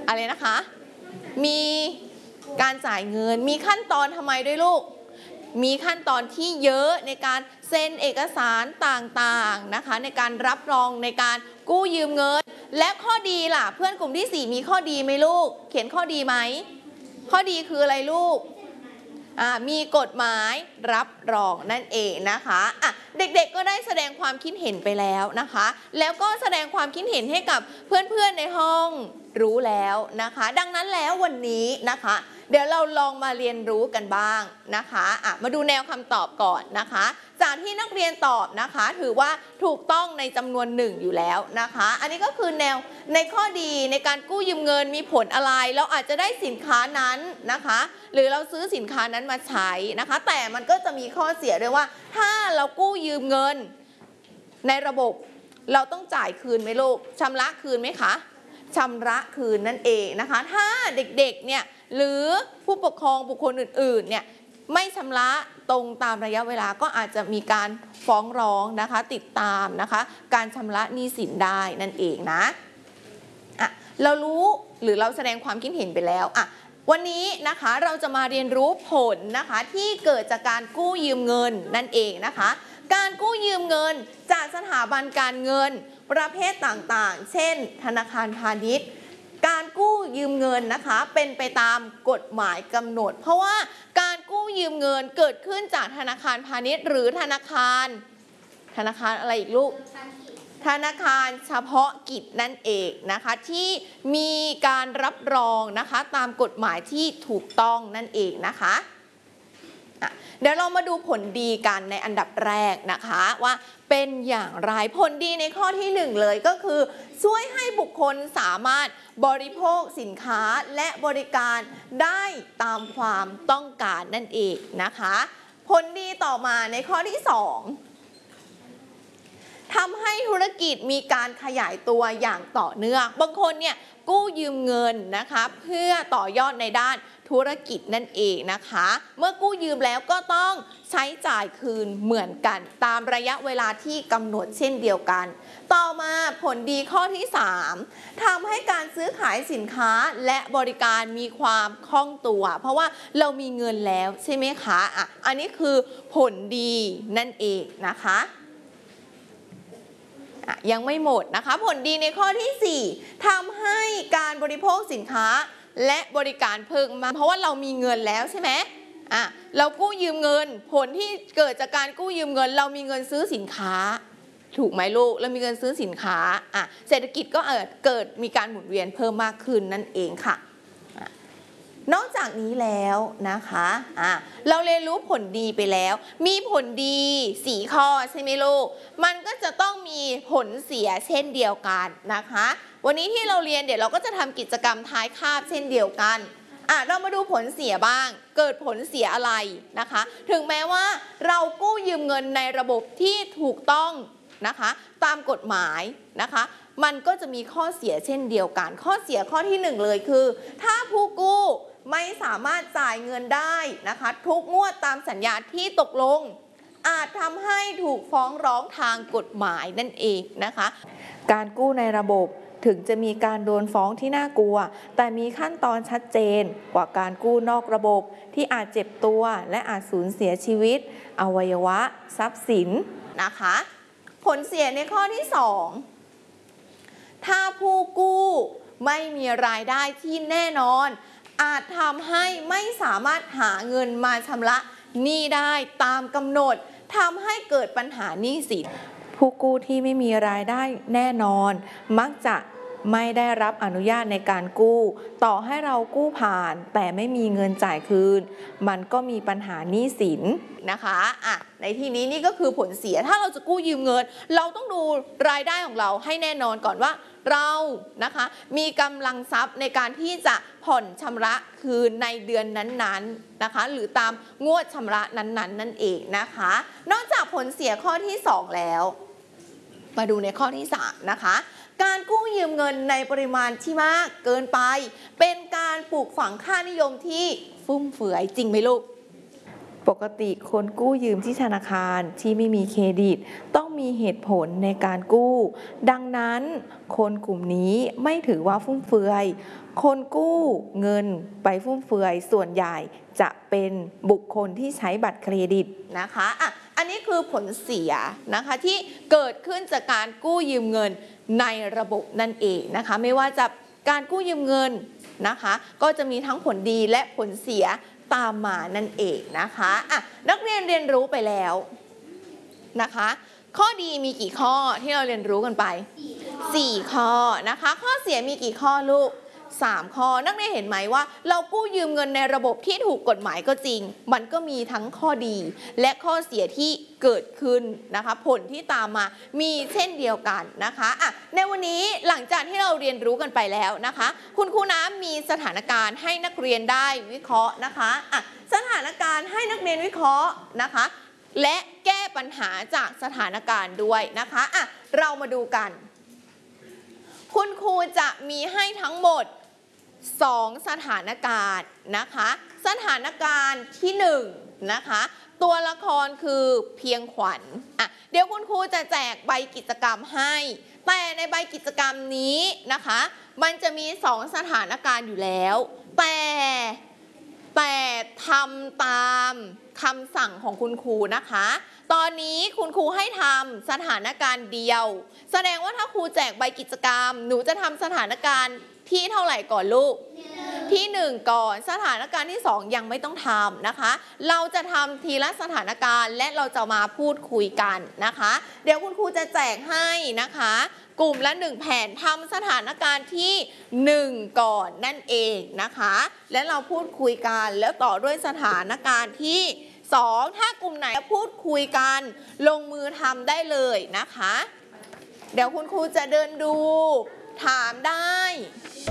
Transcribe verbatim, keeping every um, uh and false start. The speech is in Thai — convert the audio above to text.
อะไรนะคะมีการจ่ายเงินมีขั้นตอนทำไมด้วยลูกมีขั้นตอนที่เยอะในการเซ็นเอกสารต่างๆนะคะในการรับรองในการกู้ยืมเงินและข้อดีล่ะเพื่อนกลุ่มที่สี่มีข้อดีไหมลูกเขียนข้อดีไหมข้อดีคืออะไรลูกมีกฎหมายรับรองนั่นเองนะคะอ่ะเด็กๆก็ได้แสดงความคิดเห็นไปแล้วนะคะแล้วก็แสดงความคิดเห็นให้กับเพื่อนๆในห้องรู้แล้วนะคะดังนั้นแล้ววันนี้นะคะเดี๋ยวเราลองมาเรียนรู้กันบ้างนะคะอ่ะมาดูแนวคำตอบก่อนนะคะจากที่นักเรียนตอบนะคะถือว่าถูกต้องในจำนวนหนึ่งอยู่แล้วนะคะอันนี้ก็คือแนวในข้อดีในการกู้ยืมเงินมีผลอะไรเราอาจจะได้สินค้านั้นนะคะหรือเราซื้อสินค้านั้นมาใช้นะคะแต่มันก็จะมีข้อเสียด้วยว่าถ้าเรากู้ยืมเงินในระบบเราต้องจ่ายคืนไหมลูกชำระคืนไหมคะชำระคืนนั่นเองนะคะถ้าเด็กๆเนี่ยหรือผู้ปกครองบุคคลอื่นๆเนี่ยไม่ชำระตรงตามระยะเวลาก็อาจจะมีการฟ้องร้องนะคะติดตามนะคะการชำระหนี้สินได้นั่นเองนะอ่ะเรารู้หรือเราแสดงความคิดเห็นไปแล้วอ่ะวันนี้นะคะเราจะมาเรียนรู้ผลนะคะที่เกิดจากการกู้ยืมเงินนั่นเองนะคะการกู้ยืมเงินจากสถาบันการเงินประเภทต่างๆเช่นธนาคารพาณิชย์การกู้ยืมเงินนะคะเป็นไปตามกฎหมายกำหนดเพราะว่าการกู้ยืมเงินเกิดขึ้นจากธนาคารพาณิชย์หรือธนาคารธนาคารอะไรอีกลูกธนาคารเฉพาะกิจนั่นเองนะคะที่มีการรับรองนะคะตามกฎหมายที่ถูกต้องนั่นเองนะคะเดี๋ยวเรามาดูผลดีกันในอันดับแรกนะคะว่าเป็นอย่างไรผลดีในข้อที่หนึ่งเลยก็คือช่วยให้บุคคลสามารถบริโภคสินค้าและบริการได้ตามความต้องการนั่นเองนะคะผลดีต่อมาในข้อที่สองทำให้ธุรกิจมีการขยายตัวอย่างต่อเนื่องบางคนเนี่ยกู้ยืมเงินนะคะเพื่อต่อยอดในด้านธุรกิจนั่นเองนะคะเมื่อกู้ยืมแล้วก็ต้องใช้จ่ายคืนเหมือนกันตามระยะเวลาที่กำหนดเช่นเดียวกันต่อมาผลดีข้อที่สามทำให้การซื้อขายสินค้าและบริการมีความคล่องตัวเพราะว่าเรามีเงินแล้วใช่ไหมคะอ่ะอันนี้คือผลดีนั่นเองนะคะยังไม่หมดนะคะผลดีในข้อที่สี่ทำให้การบริโภคสินค้าและบริการเพิ่มมาเพราะว่าเรามีเงินแล้วใช่ไหมอ่ะเรากู้ยืมเงินผลที่เกิดจากการกู้ยืมเงินเรามีเงินซื้อสินค้าถูกไหมลูกเรามีเงินซื้อสินค้าอ่ะเศรษฐกิจก็เกิดมีการหมุนเวียนเพิ่มมากขึ้นนั่นเองค่ะนอกจากนี้แล้วนะคะอ่ะเราเรียนรู้ผลดีไปแล้วมีผลดีสี่ข้อใช่ไหมลูกมันก็จะต้องมีผลเสียเช่นเดียวกันนะคะวันนี้ที่เราเรียนเดี๋ยวเราก็จะทำกิจกรรมท้ายคาบเช่นเดียวกันอ่ะเรามาดูผลเสียบ้างเกิดผลเสียอะไรนะคะถึงแม้ว่าเรากู้ยืมเงินในระบบที่ถูกต้องนะคะตามกฎหมายนะคะมันก็จะมีข้อเสียเช่นเดียวกันข้อเสียข้อที่หนึ่งเลยคือถ้าผู้กู้ไม่สามารถจ่ายเงินได้นะคะทุกงวดตามสัญญาที่ตกลงอาจทำให้ถูกฟ้องร้องทางกฎหมายนั่นเองนะคะการกู้ในระบบถึงจะมีการโดนฟ้องที่น่ากลัวแต่มีขั้นตอนชัดเจนกว่าการกู้นอกระบบที่อาจเจ็บตัวและอาจสูญเสียชีวิตอวัยวะทรัพย์สินนะคะผลเสียในข้อที่สองถ้าผู้กู้ไม่มีรายได้ที่แน่นอนอาจทำให้ไม่สามารถหาเงินมาชำระหนี้ได้ตามกำหนดทำให้เกิดปัญหาหนี้สินผู้กู้ที่ไม่มีรายได้แน่นอนมักจะไม่ได้รับอนุญาตในการกู้ต่อให้เรากู้ผ่านแต่ไม่มีเงินจ่ายคืนมันก็มีปัญหาหนี้สินนะคะอ่ะในที่นี้นี่ก็คือผลเสียถ้าเราจะกู้ยืมเงินเราต้องดูรายได้ของเราให้แน่นอนก่อนว่าเรานะคะมีกำลังทรัพย์ในการที่จะผ่อนชำระคืนในเดือนนั้นๆนะคะหรือตามงวดชำระนั้นๆนั่นเองนะคะนอกจากผลเสียข้อที่สองแล้วมาดูในข้อที่สามนะคะการกู้ยืมเงินในปริมาณที่มากเกินไปเป็นการปลูกฝังค่านิยมที่ฟุ่มเฟือยจริงไหมลูกปกติคนกู้ยืมที่ธนาคารที่ไม่มีเครดิตต้องมีเหตุผลในการกู้ดังนั้นคนกลุ่มนี้ไม่ถือว่าฟุ่มเฟือยคนกู้เงินไปฟุ่มเฟือยส่วนใหญ่จะเป็นบุคคลที่ใช้บัตรเครดิตนะคะอ่ะอันนี้คือผลเสียนะคะที่เกิดขึ้นจากการกู้ยืมเงินในระบบนั่นเองนะคะไม่ว่าจะการกู้ยืมเงินนะคะก็จะมีทั้งผลดีและผลเสียตามมานั่นเองนะคะอ่ะนักเรียนเรียนรู้ไปแล้วนะคะข้อดีมีกี่ข้อที่เราเรียนรู้กันไปสี่ข้อนะคะข้อเสียมีกี่ข้อลูกสามข้อนักเรียนเห็นไหมว่าเรากู้ยืมเงินในระบบที่ถูกกฎหมายก็จริงมันก็มีทั้งข้อดีและข้อเสียที่เกิดขึ้นนะคะผลที่ตามมามีเช่นเดียวกันนะคะอ่ะในวันนี้หลังจากที่เราเรียนรู้กันไปแล้วนะคะคุณครูน้ำมีสถานการณ์ให้นักเรียนได้วิเคราะห์นะคะอ่ะสถานการณ์ให้นักเรียนวิเคราะห์นะคะและแก้ปัญหาจากสถานการณ์ด้วยนะคะอ่ะเรามาดูกันคุณครูจะมีให้ทั้งหมดสองสถานการณ์นะคะสถานการณ์ที่หนึ่งนะคะตัวละครคือเพียงขวัญอ่ะเดี๋ยวคุณครูจะแจกใบกิจกรรมให้แต่ในใบกิจกรรมนี้นะคะมันจะมีสองสถานการณ์อยู่แล้วแต่แต่ทำตามคำสั่งของคุณครูนะคะตอนนี้คุณครูให้ทำสถานการณ์เดียวแสดงว่าถ้าครูแจกใบกิจกรรมหนูจะทำสถานการณ์ที่เท่าไหร่ก่อนลูกที่หนึ่งก่อนสถานการณ์ที่สองยังไม่ต้องทำนะคะเราจะทำทีละสถานการณ์และเราจะมาพูดคุยกันนะคะเดี๋ยวคุณครูจะแจกให้นะคะกลุ่มละหนึ่งแผ่นทำสถานการณ์ที่หนึ่งก่อนนั่นเองนะคะและเราพูดคุยกันแล้วต่อด้วยสถานการณ์ที่สองถ้ากลุ่มไหนพูดคุยกันลงมือทำได้เลยนะคะเดี๋ยวคุณครูจะเดินดูถามได้